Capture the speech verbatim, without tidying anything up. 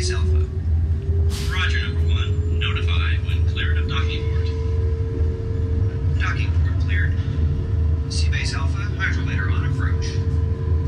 Base Alpha. Roger, number one. Notify when cleared of docking order.